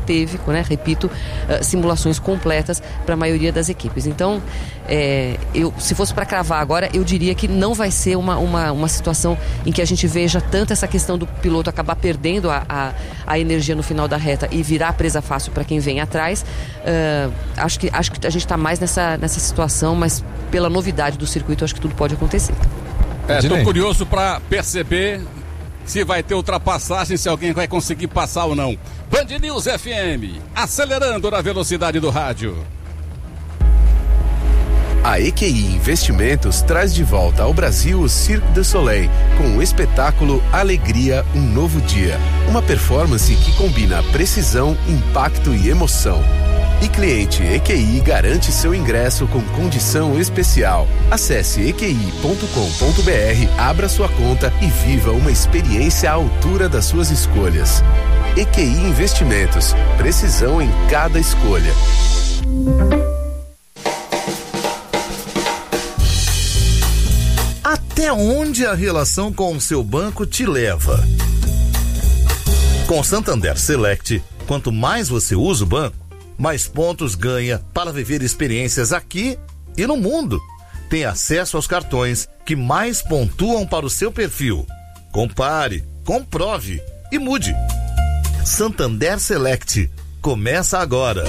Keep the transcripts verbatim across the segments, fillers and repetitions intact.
teve, né, repito, uh, simulações completas para a maioria das equipes. Então, é, eu, se fosse para cravar agora, eu diria que não vai ser uma, uma, uma situação em que a gente veja tanto essa questão do piloto acabar perdendo a, a, a energia no final da reta e virar presa fácil para quem vem atrás. Uh, acho, que, acho que a gente está mais nessa, nessa situação, mas pela novidade do circuito, acho que tudo pode acontecer. Estou é, curioso para perceber se vai ter ultrapassagem, se alguém vai conseguir passar ou não. Band News F M, acelerando na velocidade do rádio. A E Q I Investimentos traz de volta ao Brasil o Cirque du Soleil com o espetáculo Alegria, um Novo Dia. Uma performance que combina precisão, impacto e emoção. E cliente E Q I garante seu ingresso com condição especial. Acesse e q i ponto com ponto b r, abra sua conta e viva uma experiência à altura das suas escolhas. E Q I Investimentos, precisão em cada escolha. Até onde a relação com o seu banco te leva? Com o Santander Select, quanto mais você usa o banco, mais pontos ganha para viver experiências aqui e no mundo. Tem acesso aos cartões que mais pontuam para o seu perfil. Compare, comprove e mude. Santander Select. Começa agora.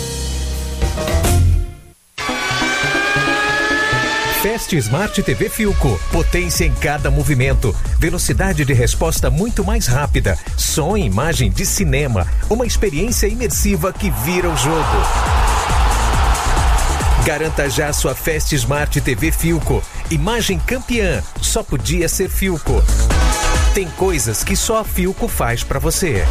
Fast Smart T V Philco, potência em cada movimento, velocidade de resposta muito mais rápida, som e imagem de cinema, uma experiência imersiva que vira o jogo. Garanta já sua Fast Smart T V Philco, imagem campeã, só podia ser Philco. Tem coisas que só a Philco faz pra você.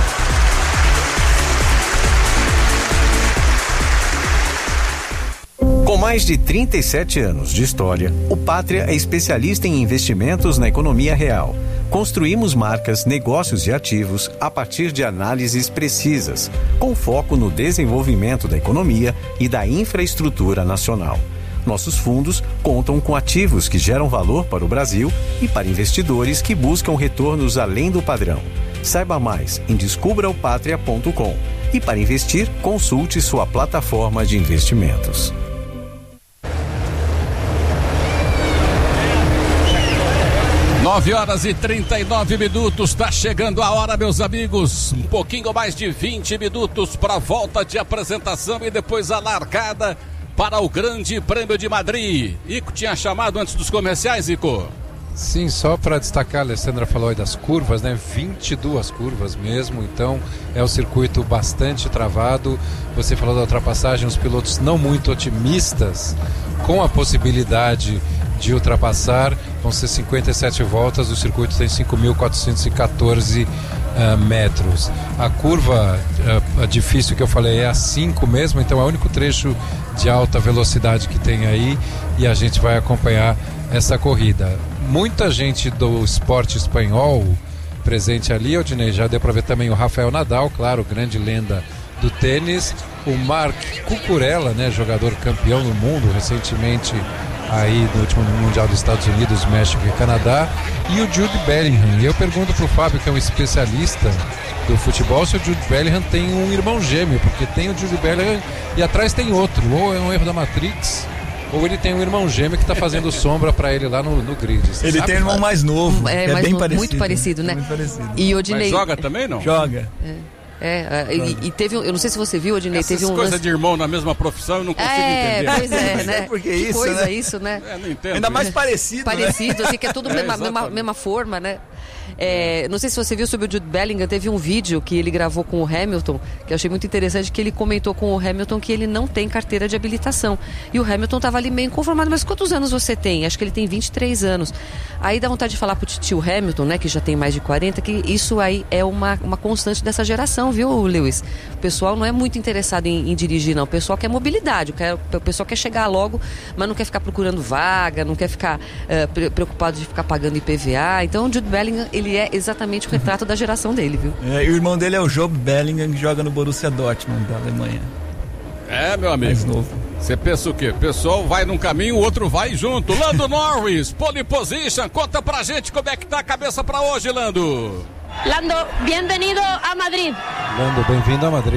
Com mais de trinta e sete anos de história, o Pátria é especialista em investimentos na economia real. Construímos marcas, negócios e ativos a partir de análises precisas, com foco no desenvolvimento da economia e da infraestrutura nacional. Nossos fundos contam com ativos que geram valor para o Brasil e para investidores que buscam retornos além do padrão. Saiba mais em descubra o patria ponto com e para investir, consulte sua plataforma de investimentos. nove horas e trinta e nove minutos, está chegando a hora, meus amigos. Um pouquinho mais de vinte minutos para a volta de apresentação e depois a largada para o Grande Prêmio de Madrid. Ico tinha chamado antes dos comerciais, Ico? Sim, só para destacar, a Alessandra falou aí das curvas, né? vinte e duas curvas mesmo, então é um circuito bastante travado. Você falou da ultrapassagem, os pilotos não muito otimistas com a possibilidade de ultrapassar, vão ser cinquenta e sete voltas, o circuito tem cinco mil quatrocentos e quatorze uh, metros. A curva uh, difícil que eu falei é a cinco mesmo, então é o único trecho de alta velocidade que tem aí e a gente vai acompanhar essa corrida. Muita gente do esporte espanhol presente ali, Odinei, já deu para ver também o Rafael Nadal, claro, grande lenda do tênis, o Marc Cucurella, né, jogador campeão do mundo recentemente aí no último Mundial dos Estados Unidos, México e Canadá, e o Jude Bellingham. E eu pergunto pro Fábio, que é um especialista do futebol, se o Jude Bellingham tem um irmão gêmeo, porque tem o Jude Bellingham e atrás tem outro, ou é um erro da Matrix, ou ele tem um irmão gêmeo que está fazendo sombra para ele lá no, no grid. Ele tem um irmão mais novo, é, é mais bem novo, parecido, muito parecido, né? É muito parecido. E Odinei... Mas joga também, não? Joga. É. É, e, e teve, eu não sei se você viu, Odinei, teve um coisa lance... de irmão na mesma profissão, eu não consigo é, entender. Pois é, né? Porque que isso, coisa né? isso, né? É, não entendo. Ainda mais parecido, Parecido, né? assim, que é tudo É, mesma, mesma, mesma forma, né? É, não sei se você viu sobre o Jude Bellingham, teve um vídeo que ele gravou com o Hamilton, que eu achei muito interessante, que ele comentou com o Hamilton que ele não tem carteira de habilitação. E o Hamilton estava ali meio inconformado, mas quantos anos você tem? Acho que ele tem vinte e três anos. Aí dá vontade de falar pro tio Hamilton, né, que já tem mais de quarenta, que isso aí é uma, uma constante dessa geração, viu, Lewis? O pessoal não é muito interessado em, em dirigir, não. O pessoal quer mobilidade, o, quer, o pessoal quer chegar logo, mas não quer ficar procurando vaga, não quer ficar uh, pre- preocupado de ficar pagando I P V A. Então o Jude Bellingham, ele é exatamente o retrato da geração dele, viu? É, e o irmão dele é o Job Bellingham, que joga no Borussia Dortmund da Alemanha. É, meu amigo. Mais novo. Você pensa o quê? O pessoal vai num caminho, o outro vai junto. Lando Norris, pole position. Conta pra gente como é que tá a cabeça pra hoje, Lando. Lando, bem-vindo a Madrid. Lando, bem-vindo a Madrid.